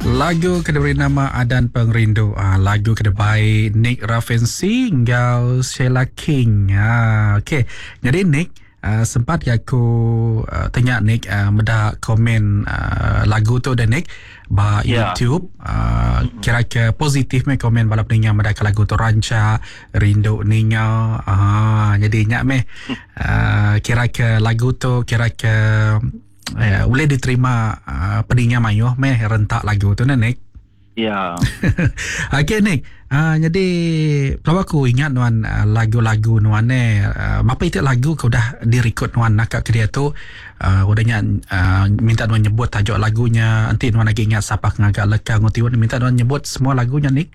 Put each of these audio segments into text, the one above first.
Lagu kedua nama Adan Pengrindu. Lagu kedua Nick Raffensy hingga Sheila King. Okey. Jadi Nick, sempat aku tanya Nick meda komen lagu tu dan Nick ba YouTube kira-kira positif me komen balap ninga meda lagu tu ranca rindu ninga. Jadi nyak me kira-kira lagu tu kira-kira boleh diterima peninga mayuh meh rentak lagu tu Nick. Ya. Okey Nick. Jadi kalau aku ingat nuan lagu-lagu nuan apa itu lagu kau dah direkod nuan nak ke dia tu udahnya minta nuan nyebut tajuk lagunya, nanti nuan lagi ingat siapa ngagak leka ngutiun minta nuan nyebut semua lagunya Nick.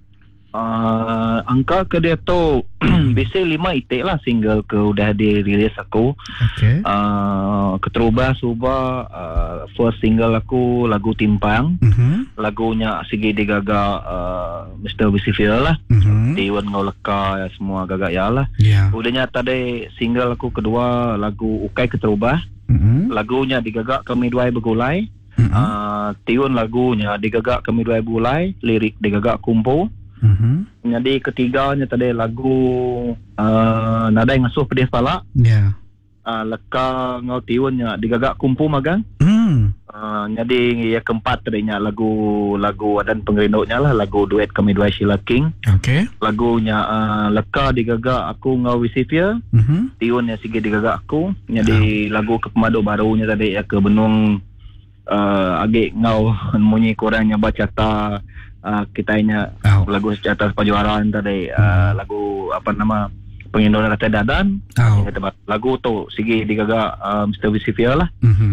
Angka ke dia tu biasa 5 itik lah single ke udah dirilis aku. Okey. Keterubah subah first single aku lagu Timpang. Lagunya sigi digaga Mr. Wisifil lah. Dewan ngau leka semua gagak ya lah. Udahnya tadi single aku kedua lagu Ukai Keterubah. Lagunya digagak kami duai begulai. Tiun lagunya digagak kami duai begulai, lirik digagak kumpul. Jadi ketiganya tadi lagu Nadai Ngasuh Pedih Palak. Leka ngau tiunnya digagak kumpu magang. Jadi yang keempat tadinya lagu Adan Pengerinduknya lah, lagu duet kami dua Sheila King. Lagunya leka digagak aku ngau Wisifia. Tiunnya sige digagak aku. Jadi lagu ke pemadu barunya tadi ya ke benung agak ngau munyi kurangnya baca ta kitanya lagu Sejahtera Pajuaran tadi lagu apa nama Pengindolan Rata Dadan. Lagu tu sigi digagak Mr. Wisifia lah.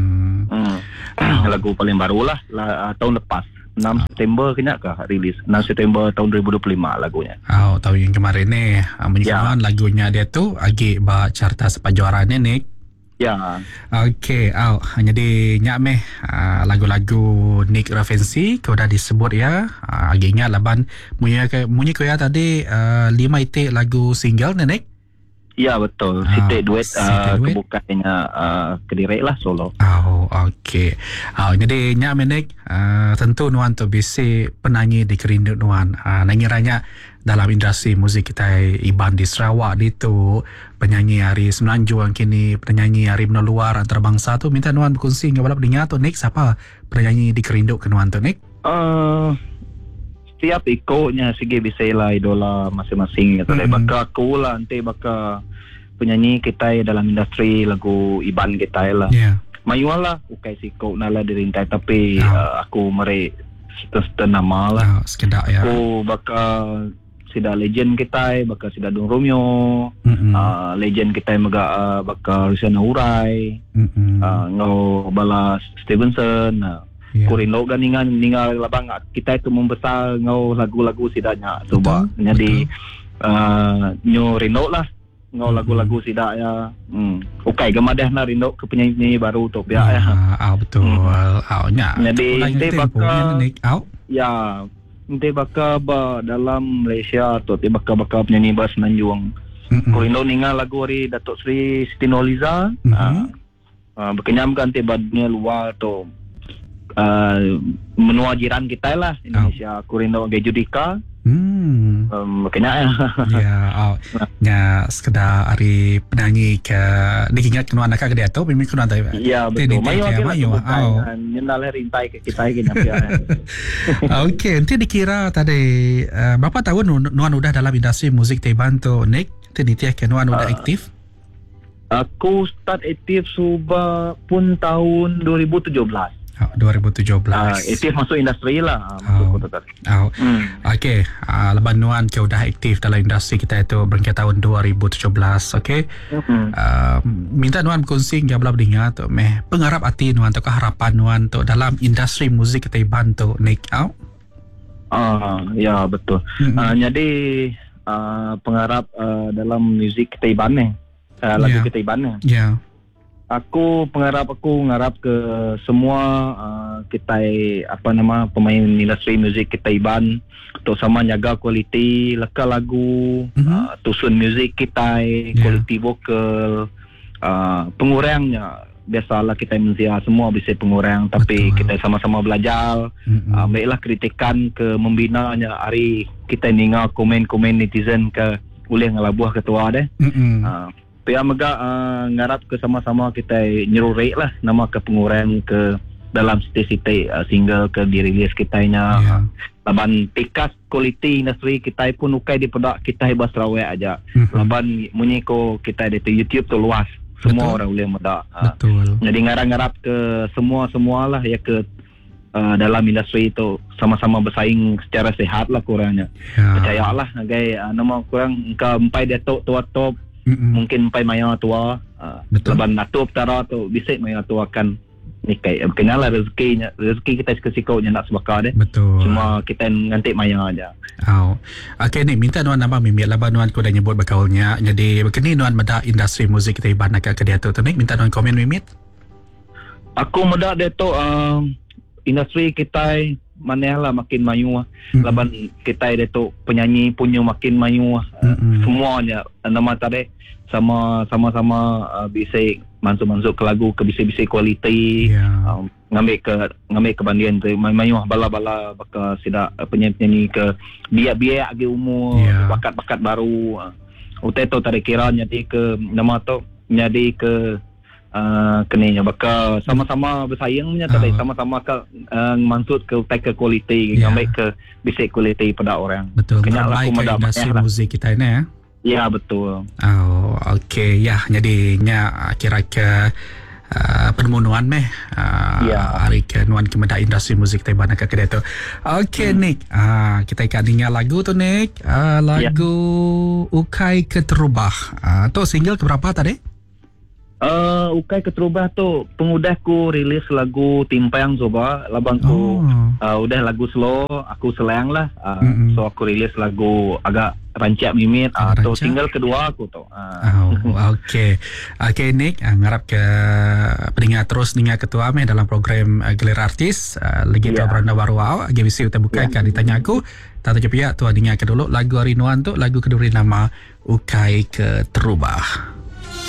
Lagu paling baru lah tahun lepas 6 September kena kah rilis 6 September tahun 2025 lagunya. Tahu yang kemarin ni menyebutkan lagunya dia tu agak ba carta sepajuaran ni Nick. Okey, jadi nyak meh lagu-lagu Nick Raffensy kau dah disebut ya. Agak ingat laban munyi kau ya tadi 5 itik lagu single ni Nick. Ya betul. Sitik duet kebukannya Kediri lah solo. Okey. Jadi nyak meh Nick tentu nuan tu bisi penyanyi di Kerindu nuan. Nangiranya dalam industri muzik kita Iban di Sarawak di tu penyanyi hari Semenanjung kini penyanyi hari luar antarabangsa tu minta nuan berkongsi dengan balap dengar tu Nick siapa penyanyi di Kerindu ke nuan tu Nick? Setiap ikutnya segi bisa lah idola masing-masing gitu. Bakal aku lah nanti bakal penyanyi kita dalam industri lagu Iban kita lah. Mayuan lah ukai sikau nala dirintai tapi aku meri nama lah. Sekedar ya. Aku bakal sida legend kita bakal sida Dung Romeo. Legend kita bakal Luciana Hurai. Ngau bala Stevenson. Kurindo kan ningal labang kita itu membesar ngau lagu-lagu sidanya coba. Jadi nyo rindo lah ngau lagu-lagu sidak ya. Okey gemadah na rindo ke penyanyi baru tu pihak ya. Betul. Jadi nanti bakal nanti bakal dalam Malaysia tu bakal penyanyi bahasa Semenanjung. Kurindo ningal lagu hari Datuk Seri Siti Nurhaliza. Berkenyam kan tiba dunia luar tu. Menua jiran kita lah Indonesia. Kurindo Gay Judika. Kena sekedar hari penyanyi ke diingat kenuan nak ke dia tu memang kenuan tu. Ya betul. Mayu nyenal rintai ke kita gini. Okey, nanti dikira tadi berapa tahun nuan udah dalam industri muzik Taiwan tu Nick? Nanti ditiak nuan udah aktif? Aku start aktif subah pun tahun 2017. 2017. Aktif masuk industri lah. Okey. Leban nuan ke udah aktif dalam industri kita itu berangkat tahun 2017. Okey. Minta nuan berkongsi dengan belah dengar tu pengharap hati nuan tu harapan nuan tu dalam industri muzik kita bantu Nick out. Ya betul. Jadi pengharap dalam muzik kita Iban ni. Lagu kita Iban ni. Aku ngarap ke semua kita pemain industri muzik kita Iban terutama jaga kualiti leka lagu, tusun muzik kita, kualiti vokal, pengurangnya biasalah kita manusia semua bisa pengurang, tapi Betul. kita sama-sama belajar. Baiklah kritikan ke membinanya hari kita dengar komen-komen netizen ke boleh ngelabuh ketua deh. Pihak mega ngarap ke sama-sama kita nyerurek lah nama ke pengurang ke dalam siti-siti single ke dirilis kitanya. Laban pikas kualiti industri kita pun ukai di pedak kita hebas Sarawak aja. Laban munyiko kita di YouTube tu luas. Semua orang boleh medak. Betul. Jadi ngarap-ngarap ke semua-semualah ya ke dalam industri itu sama-sama bersaing secara sehat lah kurangnya. Percayalah gay nama kurang engkau empai datuk tua-tua mungkin empai maya tua. Laban atup tara tu bisik maya tua kan nikai kenalah rezeki kita kesikaunya nak sebakar deh. Betul. Cuma kita ngantik maya aja. Okay, ni minta nuan nama mimi laban nuan ko dah nyebut bakaulnya. Jadi begini nuan meda industri muzik kita iban nak ke dia tu ni minta nuan komen mimit. Aku meda dia tu industri kita manehlah makin maju. Laban kita dia tu penyanyi punya makin maju. Semuanya nama tadi sama-sama bisa masuk ke lagu ke bisik-bisik kualiti. Ngambil kebandian tu maju bala-bala bakal sidak penyanyi ke biar agi umur bakat-bakat baru. Utai tu tadi kira jadi ke nama tu jadi ke kenanya bakal sama-sama bersaingnya tadi sama-sama ke mansut ke utai ke kualiti ngambil ke bisik kualiti pada orang. Betul. Kenapa industri muzik kita ini ya? Ya betul. Okey ya jadi nya kira ke permunuan hari ke nuan ke meda industri muzik Taiwan ke kedai tu. Okey Nick, kita ikan dengar lagu tu Nick, lagu Ukai Keterubah. Tu single keberapa tadi? Ukai Keterubah tu pengudahku rilis lagu Timpang coba labangku udah lagu slow aku selang lah so aku rilis lagu agak rancak mimit atau single kedua aku tu. Okey Nick ngarap ke pendengar terus dengar ketua dalam program Gelar Artis lagi tu beranda baru agi mesti kita buka kan ditanya aku tata pihak tu dengar ke dulu lagu Rinuan tu lagu kedua nama Ukai Keterubah.